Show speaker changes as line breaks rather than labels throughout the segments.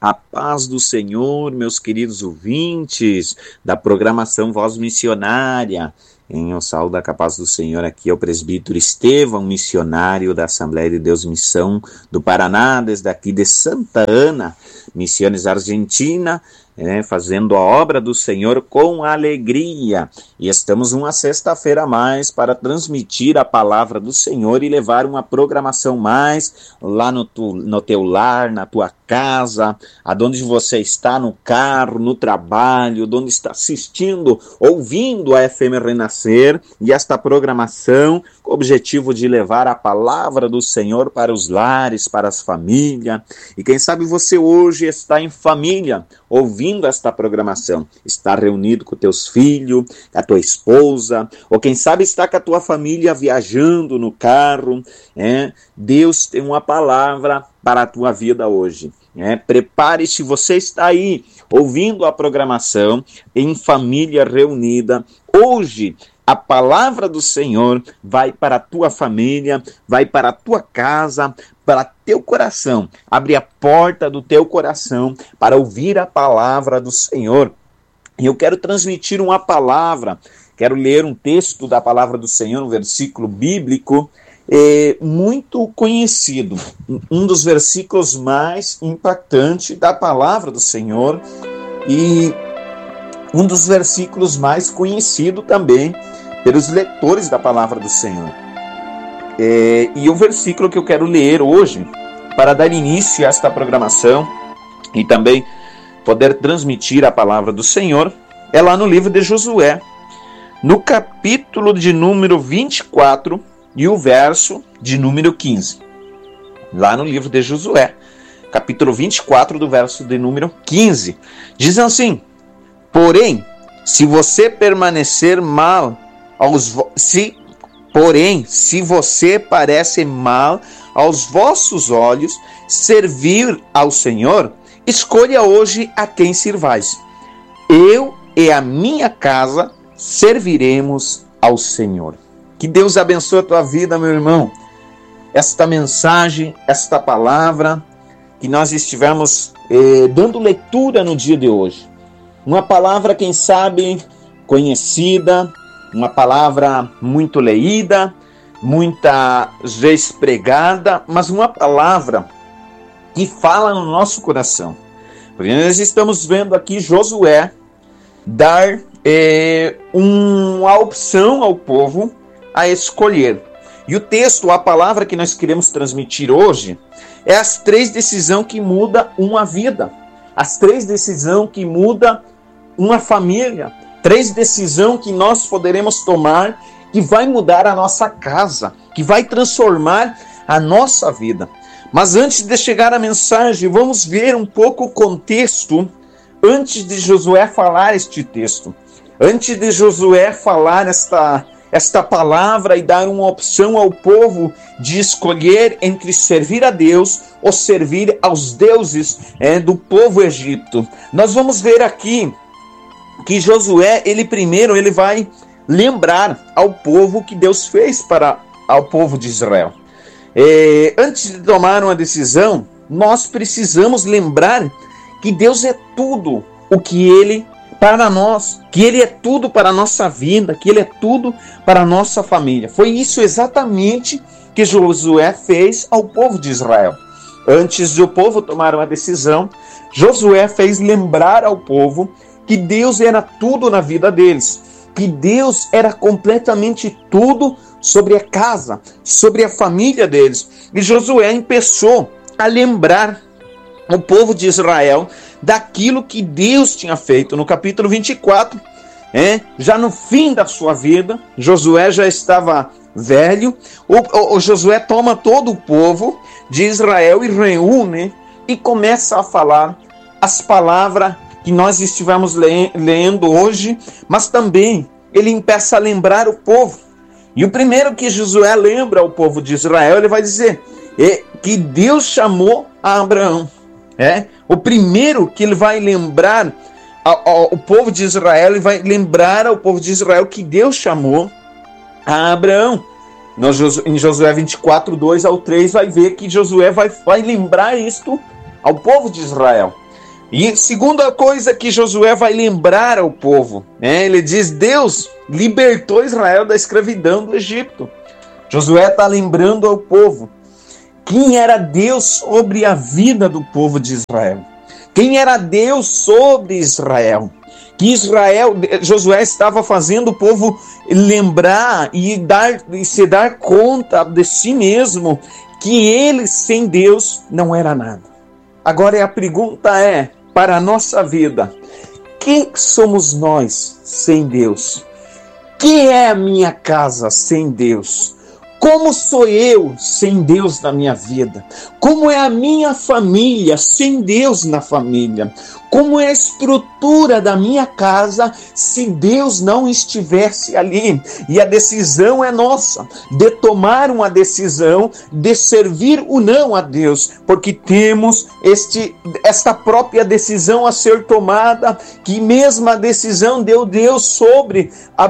A paz do Senhor, meus queridos ouvintes da programação Voz Missionária. Eu saúdo a paz do Senhor, aqui é o presbítero Estevão, missionário da Assembleia de Deus Missão do Paraná, desde aqui de Santa Ana, Missões Argentina, fazendo a obra do Senhor com alegria. E estamos uma sexta-feira a mais para transmitir a palavra do Senhor e levar uma programação mais lá no teu lar, na tua casa, aonde você está, no carro, no trabalho, onde está assistindo, ouvindo a FM Renascer e esta programação com o objetivo de levar a palavra do Senhor para os lares, para as famílias. E quem sabe você hoje está em família, ouvindo esta programação, está reunido com teus filhos, com a tua esposa, ou quem sabe está com a tua família viajando no carro. Deus tem uma palavra para a tua vida hoje. Prepare-se, você está aí ouvindo a programação em família reunida. Hoje a palavra do Senhor vai para a tua família, vai para a tua casa, para teu coração. Abre a porta do teu coração para ouvir a palavra do Senhor. E eu quero transmitir uma palavra, quero ler um texto da palavra do Senhor, um versículo bíblico muito conhecido, um dos versículos mais impactantes da palavra do Senhor e um dos versículos mais conhecidos também pelos leitores da palavra do Senhor. E o versículo que eu quero ler hoje, para dar início a esta programação e também poder transmitir a palavra do Senhor, é lá no livro de Josué, no capítulo de número 24 e o verso de número 15. Lá no livro de Josué, capítulo 24, do verso de número 15. Diz assim: Porém, se você permanecer mal se você parece mal aos vossos olhos servir ao Senhor, escolha hoje a quem sirvais. Eu e a minha casa serviremos ao Senhor. Que Deus abençoe a tua vida, meu irmão. Esta mensagem, esta palavra que nós estivemos dando leitura no dia de hoje. Uma palavra, quem sabe, conhecida, uma palavra muito leída, muitas vezes pregada, mas uma palavra que fala no nosso coração. Porque nós estamos vendo aqui Josué dar uma opção ao povo a escolher. E o texto, a palavra que nós queremos transmitir hoje, é as 3 decisões que mudam uma vida. As 3 decisões que mudam uma família. 3 decisões que nós poderemos tomar, que vai mudar a nossa casa, que vai transformar a nossa vida. Mas antes de chegar à mensagem, vamos ver um pouco o contexto antes de Josué falar este texto. Antes de Josué falar esta palavra e dar uma opção ao povo de escolher entre servir a Deus ou servir aos deuses do povo egito. Nós vamos ver aqui que Josué, ele vai lembrar ao povo que Deus fez para ao povo de Israel. Antes de tomar uma decisão, nós precisamos lembrar que Deus é tudo o que Ele para nós, que Ele é tudo para a nossa vida, que Ele é tudo para a nossa família. Foi isso exatamente que Josué fez ao povo de Israel. Antes do povo tomar uma decisão, Josué fez lembrar ao povo que Deus era tudo na vida deles, que Deus era completamente tudo sobre a casa, sobre a família deles. E Josué começou a lembrar o povo de Israel daquilo que Deus tinha feito. No capítulo 24, já no fim da sua vida, Josué já estava velho. O Josué toma todo o povo de Israel e reúne e começa a falar as palavras que nós estivemos lendo hoje, mas também ele começa a lembrar o povo. E o primeiro que Josué lembra ao povo de Israel, ele vai dizer que Deus chamou a Abraão. O primeiro que ele vai lembrar ao povo de Israel, ele vai lembrar ao povo de Israel que Deus chamou a Abraão. Em Josué 24, 2 ao 3, vai ver que Josué vai lembrar isto ao povo de Israel. E segunda coisa que Josué vai lembrar ao povo, ele diz: Deus libertou Israel da escravidão do Egito. Josué está lembrando ao povo quem era Deus sobre a vida do povo de Israel. Quem era Deus sobre Israel. Que Josué estava fazendo o povo lembrar e se dar conta de si mesmo que ele sem Deus não era nada. Agora a pergunta é, para a nossa vida, quem somos nós sem Deus? Que é a minha casa sem Deus? Como sou eu sem Deus na minha vida? Como é a minha família sem Deus na família? Como é a estrutura da minha casa se Deus não estivesse ali? E a decisão é nossa, de tomar uma decisão de servir ou não a Deus, porque temos esta própria decisão a ser tomada, que mesma decisão deu Deus sobre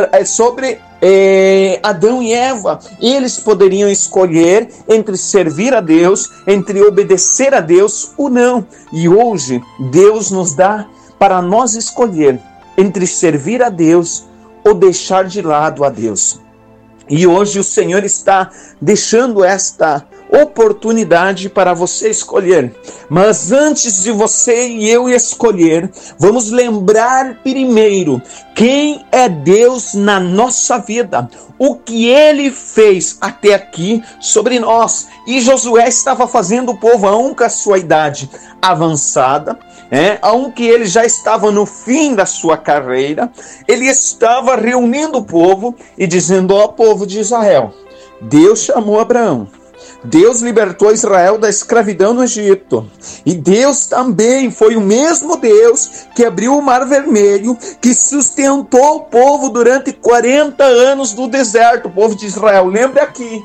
Adão e Eva. Eles poderiam escolher entre servir a Deus, entre obedecer a Deus ou não. E hoje Deus nos dá para nós escolher entre servir a Deus ou deixar de lado a Deus. E hoje o Senhor está deixando esta oportunidade para você escolher. Mas antes de você e eu escolher, vamos lembrar primeiro quem é Deus na nossa vida, o que Ele fez até aqui sobre nós. E Josué estava fazendo o povo, aun com a sua idade avançada, aun que ele já estava no fim da sua carreira, ele estava reunindo o povo e dizendo: ó povo de Israel, Deus chamou Abraão, Deus libertou Israel da escravidão no Egito. E Deus também foi o mesmo Deus que abriu o Mar Vermelho, que sustentou o povo durante 40 anos no deserto. O povo de Israel, lembre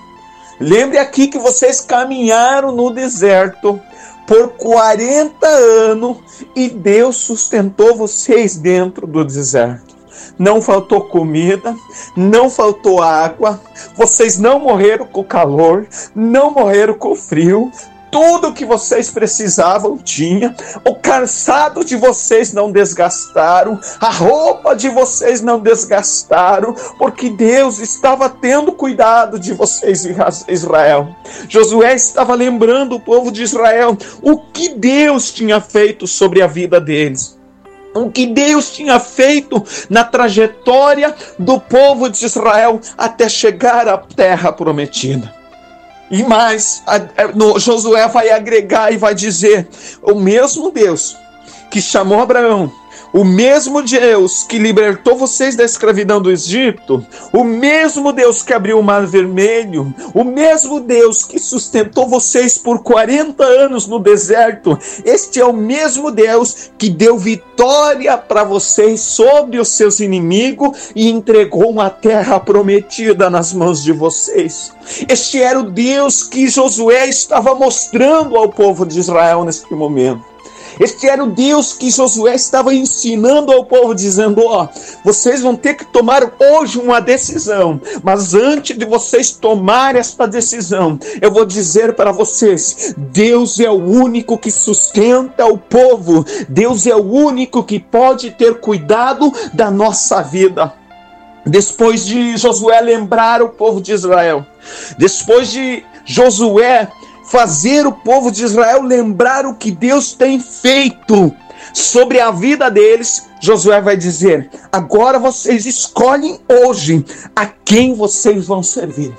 aqui que vocês caminharam no deserto por 40 anos e Deus sustentou vocês dentro do deserto. Não faltou comida, não faltou água, vocês não morreram com calor, não morreram com frio, tudo que vocês precisavam tinha, o calçado de vocês não desgastaram, a roupa de vocês não desgastaram, porque Deus estava tendo cuidado de vocês, Israel. Josué estava lembrando o povo de Israel o que Deus tinha feito sobre a vida deles. O que Deus tinha feito na trajetória do povo de Israel até chegar à terra prometida. E mais, Josué vai agregar e vai dizer: o mesmo Deus que chamou Abraão, o mesmo Deus que libertou vocês da escravidão do Egito, o mesmo Deus que abriu o Mar Vermelho, o mesmo Deus que sustentou vocês por 40 anos no deserto, este é o mesmo Deus que deu vitória para vocês sobre os seus inimigos e entregou uma terra prometida nas mãos de vocês. Este era o Deus que Josué estava mostrando ao povo de Israel neste momento. Este era o Deus que Josué estava ensinando ao povo, dizendo: vocês vão ter que tomar hoje uma decisão, mas antes de vocês tomarem esta decisão, eu vou dizer para vocês: Deus é o único que sustenta o povo, Deus é o único que pode ter cuidado da nossa vida. Depois de Josué lembrar o povo de Israel, depois de Josué fazer o povo de Israel lembrar o que Deus tem feito sobre a vida deles, Josué vai dizer: agora vocês escolhem hoje a quem vocês vão servir.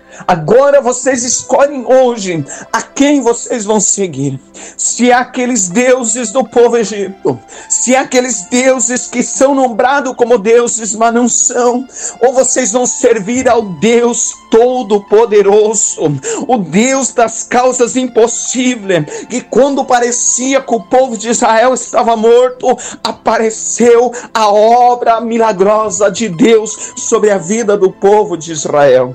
Agora vocês escolhem hoje a quem vocês vão seguir. Se é aqueles deuses do povo egito, se é aqueles deuses que são nombrados como deuses, mas não são, ou vocês vão servir ao Deus Todo-Poderoso, o Deus das causas impossíveis, que quando parecia que o povo de Israel estava morto, apareceu a obra milagrosa de Deus sobre a vida do povo de Israel.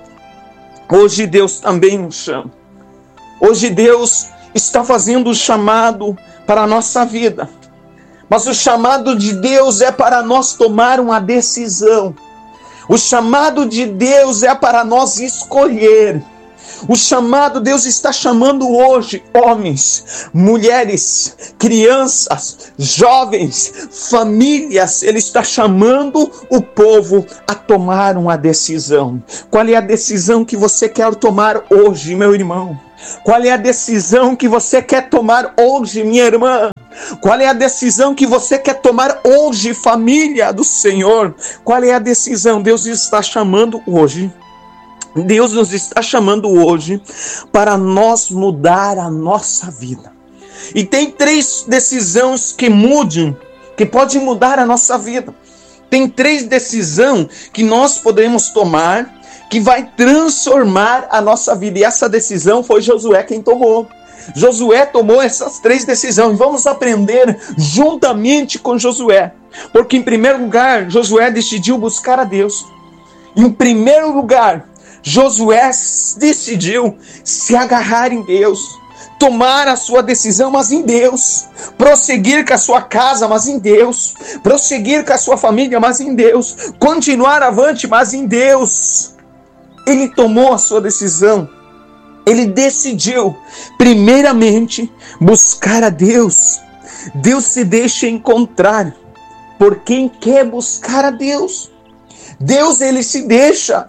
Hoje Deus também nos chama. Hoje Deus está fazendo o chamado para a nossa vida. Mas o chamado de Deus é para nós tomar uma decisão. O chamado de Deus é para nós escolher. O chamado, Deus está chamando hoje homens, mulheres, crianças, jovens, famílias. Ele está chamando o povo a tomar uma decisão. Qual é a decisão que você quer tomar hoje, meu irmão? Qual é a decisão que você quer tomar hoje, minha irmã? Qual é a decisão que você quer tomar hoje, família do Senhor? Qual é a decisão? Deus está chamando hoje. Deus nos está chamando hoje para nós mudar a nossa vida. E tem 3 decisões que podem mudar a nossa vida. Tem 3 decisões que nós podemos tomar, que vai transformar a nossa vida. E essa decisão foi Josué quem tomou. Josué tomou essas 3 decisões. Vamos aprender juntamente com Josué. Porque em primeiro lugar, Josué decidiu buscar a Deus. Em primeiro lugar, Josué decidiu se agarrar em Deus, tomar a sua decisão, mas em Deus, prosseguir com a sua casa, mas em Deus, prosseguir com a sua família, mas em Deus, continuar avante, mas em Deus. Ele tomou a sua decisão, ele decidiu, primeiramente, buscar a Deus. Deus se deixa encontrar por quem quer buscar a Deus. Deus, ele se deixa.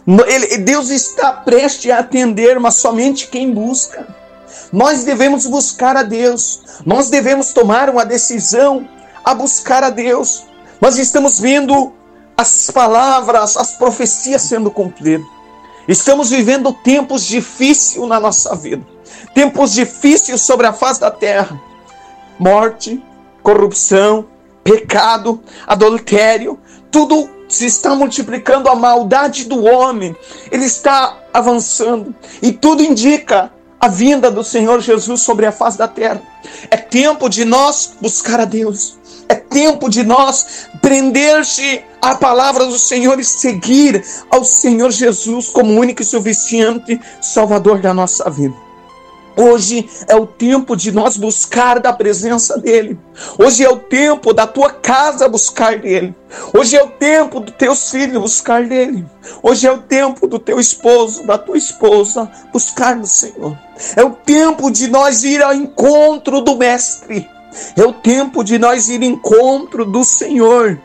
Deus está prestes a atender, mas somente quem busca. Nós devemos buscar a Deus. Nós devemos tomar uma decisão a buscar a Deus. Nós estamos vendo as palavras, as profecias sendo cumpridas. Estamos vivendo tempos difíceis na nossa vida. Tempos difíceis sobre a face da terra. Morte, corrupção, pecado, adultério, tudo se está multiplicando. A maldade do homem, ele está avançando, e tudo indica a vinda do Senhor Jesus sobre a face da terra. É tempo de nós buscar a Deus, é tempo de nós prender-se à palavra do Senhor e seguir ao Senhor Jesus como único e suficiente Salvador da nossa vida. Hoje é o tempo de nós buscar da presença dEle. Hoje é o tempo da tua casa buscar dEle. Hoje é o tempo dos teus filhos buscar dEle. Hoje é o tempo do teu esposo, da tua esposa buscar no Senhor. É o tempo de nós ir ao encontro do Mestre. É o tempo de nós ir ao encontro do Senhor.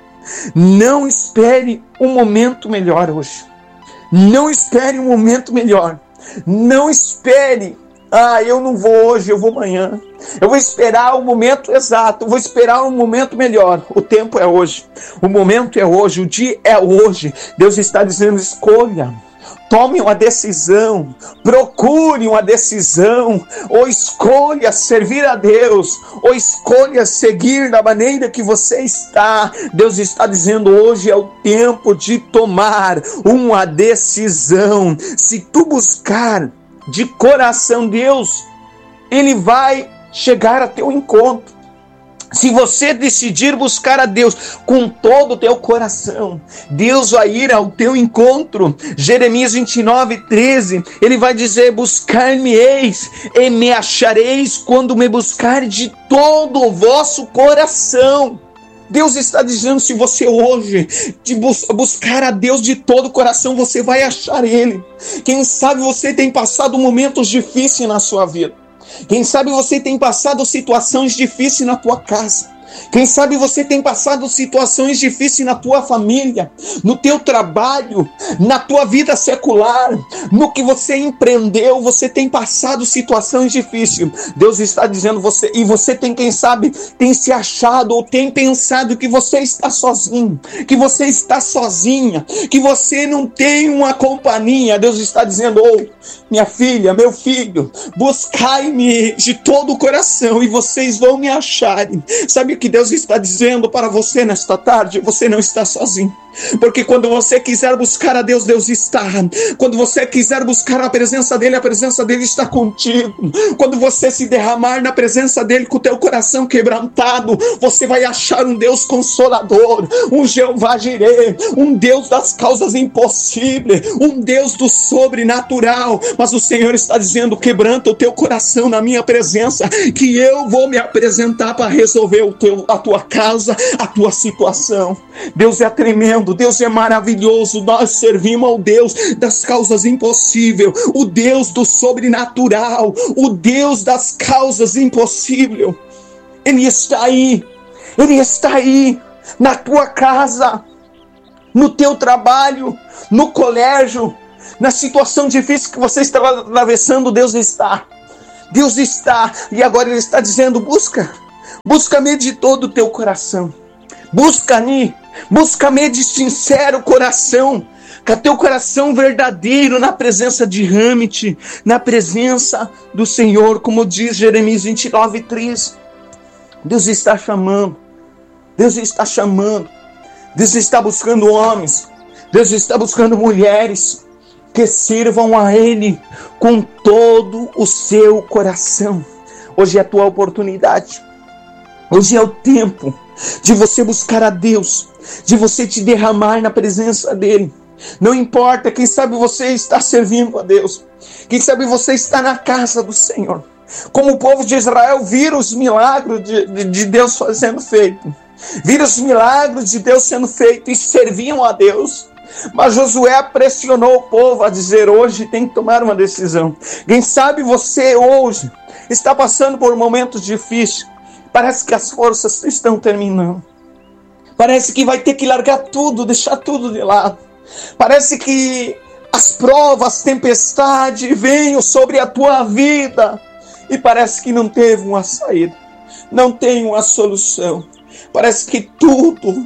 Não espere um momento melhor hoje. Não espere um momento melhor. Não espere. Eu não vou hoje, eu vou amanhã. Eu vou esperar o momento exato, eu vou esperar um momento melhor. O tempo é hoje, o momento é hoje, o dia é hoje. Deus está dizendo: escolha, tome uma decisão, procure uma decisão, ou escolha servir a Deus, ou escolha seguir da maneira que você está. Deus está dizendo: hoje é o tempo de tomar uma decisão. Se tu buscar de coração Deus, Ele vai chegar a teu encontro. Se você decidir buscar a Deus com todo o teu coração, Deus vai ir ao teu encontro. Jeremias 29:13, ele vai dizer: buscar-me-eis e me achareis quando me buscar de todo o vosso coração. Deus está dizendo: se você hoje buscar a Deus de todo o coração, você vai achar Ele. Quem sabe você tem passado momentos difíceis na sua vida. Quem sabe você tem passado situações difíceis na tua casa. Quem sabe você tem passado situações difíceis na tua família, no teu trabalho, na tua vida secular, no que você empreendeu, você tem passado situações difíceis. Deus está dizendo você tem, quem sabe, tem se achado ou tem pensado que você está sozinho, que você está sozinha, que você não tem uma companhia. Deus está dizendo: minha filha, meu filho, buscai-me de todo o coração e vocês vão me acharem. Sabe o que Deus está dizendo para você nesta tarde? Você não está sozinho. Porque quando você quiser buscar a Deus, Deus está. Quando você quiser buscar a presença dEle está contigo. Quando você se derramar na presença dEle com o teu coração quebrantado, você vai achar um Deus consolador, um Jeová Jireh, um Deus das causas impossíveis, um Deus do sobrenatural. Mas o Senhor está dizendo: quebranta o teu coração na minha presença, que eu vou me apresentar para resolver o teu a tua casa, a tua situação. Deus é tremendo, Deus é maravilhoso. Nós servimos ao Deus das causas impossíveis, o Deus do sobrenatural, o Deus das causas impossíveis. Ele está aí na tua casa, no teu trabalho, no colégio, na situação difícil que você está atravessando. Deus está, e agora Ele está dizendo: busca-me de todo o teu coração, busca-me de sincero coração, com teu coração verdadeiro na presença de Hamit, na presença do Senhor, como diz Jeremias 29:3. Deus está chamando, Deus está buscando homens, Deus está buscando mulheres que sirvam a Ele com todo o seu coração. Hoje é a tua oportunidade, hoje é o tempo de você buscar a Deus, de você te derramar na presença dEle. Não importa, quem sabe você está servindo a Deus, quem sabe você está na casa do Senhor. Como o povo de Israel viram os milagres de Deus sendo feito, viram os milagres de Deus sendo feito e serviam a Deus. Mas Josué pressionou o povo a dizer: hoje tem que tomar uma decisão. Quem sabe você hoje está passando por momentos difíceis, parece que as forças estão terminando, parece que vai ter que largar tudo, deixar tudo de lado, parece que as provas, as tempestades venham sobre a tua vida e parece que não teve uma saída, não tem uma solução, parece que tudo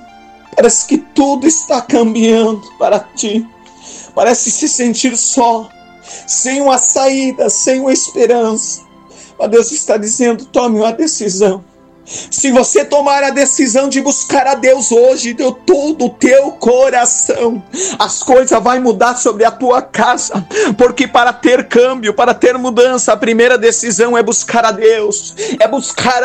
está caminhando para ti, parece se sentir só, sem uma saída, sem uma esperança. Mas Deus está dizendo: tome uma decisão. Se você tomar a decisão de buscar a Deus hoje de todo o teu coração, as coisas vão mudar sobre a tua casa, porque para ter câmbio, para ter mudança, a primeira decisão é buscar a Deus, é buscar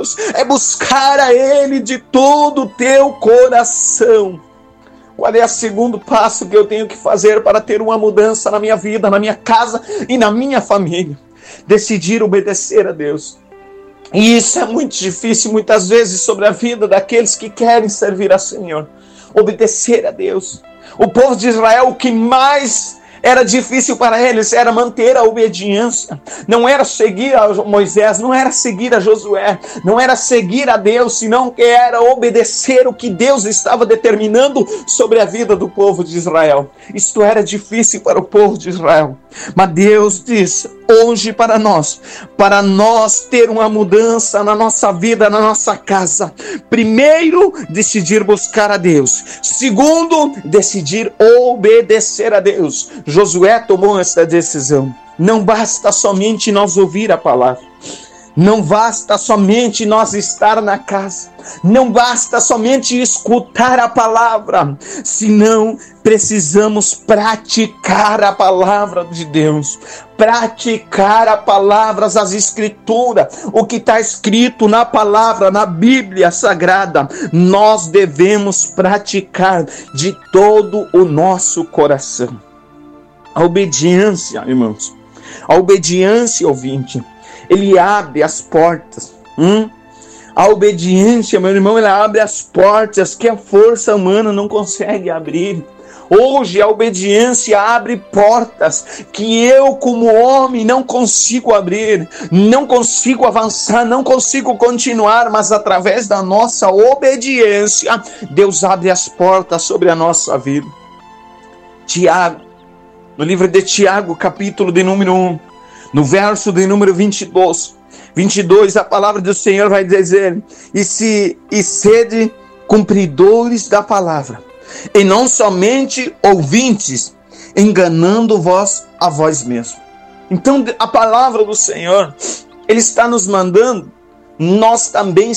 a Ele de todo o teu coração. Qual é o segundo passo que eu tenho que fazer para ter uma mudança na minha vida, na minha casa e na minha família? Decidir obedecer a Deus. E isso é muito difícil muitas vezes sobre a vida daqueles que querem servir ao Senhor. Obedecer a Deus. O povo de Israel, o que mais era difícil para eles era manter a obediência. Não era seguir a Moisés, não era seguir a Josué, não era seguir a Deus, senão que era obedecer o que Deus estava determinando sobre a vida do povo de Israel. Isto era difícil para o povo de Israel. Mas Deus disse: hoje para nós ter uma mudança na nossa vida, na nossa casa, primeiro, decidir buscar a Deus. Segundo, decidir obedecer a Deus. Josué tomou essa decisão. Não basta somente nós ouvir a palavra. Não basta somente nós estar na casa. Não basta somente escutar a palavra. Senão, precisamos praticar a palavra de Deus. Praticar a palavra, as escrituras. O que está escrito na palavra, na Bíblia Sagrada. Nós devemos praticar de todo o nosso coração. A obediência, irmãos. A obediência, ouvinte. Ele abre as portas. A obediência, meu irmão, ela abre as portas que a força humana não consegue abrir. Hoje a obediência abre portas que eu, como homem, não consigo abrir, não consigo avançar, não consigo continuar, mas através da nossa obediência, Deus abre as portas sobre a nossa vida. Tiago, no livro de Tiago, capítulo de número 1, no verso de número 22, a palavra do Senhor vai dizer: e sede cumpridores da palavra, e não somente ouvintes, enganando-vos a vós mesmos. Então a palavra do Senhor, Ele está nos mandando nós também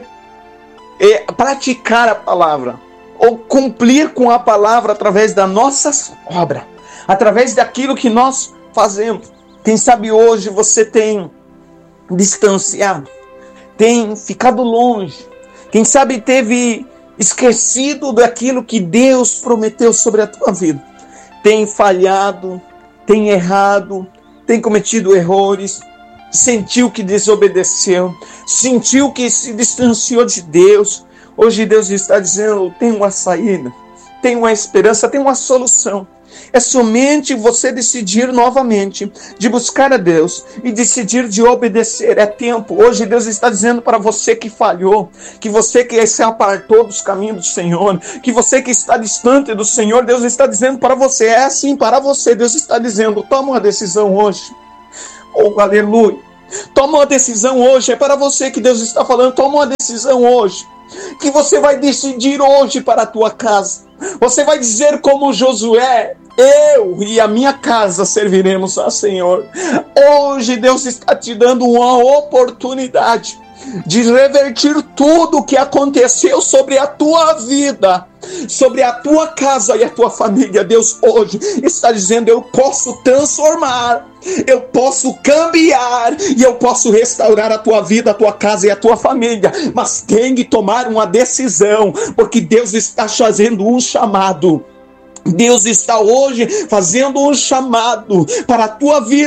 praticar a palavra, ou cumprir com a palavra através das nossas obras, através daquilo que nós fazemos. Quem sabe hoje você tem distanciado, tem ficado longe, quem sabe teve esquecido daquilo que Deus prometeu sobre a tua vida, tem falhado, tem errado, tem cometido erros, sentiu que desobedeceu, sentiu que se distanciou de Deus. Hoje Deus está dizendo: tem uma saída, tem uma esperança, tem uma solução. É somente você decidir novamente de buscar a Deus e decidir de obedecer. É tempo. Hoje Deus está dizendo para você que falhou, que você que se apartou dos caminhos do Senhor, que você que está distante do Senhor, Deus está dizendo para você, é assim para você. Deus está dizendo: toma uma decisão hoje. Oh, aleluia. Toma uma decisão hoje. É para você que Deus está falando. Toma uma decisão hoje, que você vai decidir hoje para a tua casa. Você vai dizer como Josué: eu e a minha casa serviremos ao Senhor. Hoje Deus está te dando uma oportunidade de revertir tudo o que aconteceu sobre a tua vida, sobre a tua casa e a tua família. Deus hoje está dizendo: eu posso transformar, eu posso cambiar e eu posso restaurar a tua vida, a tua casa e a tua família. Mas tem que tomar uma decisão, porque Deus está fazendo um chamado. Deus está hoje fazendo um chamado para a tua vida,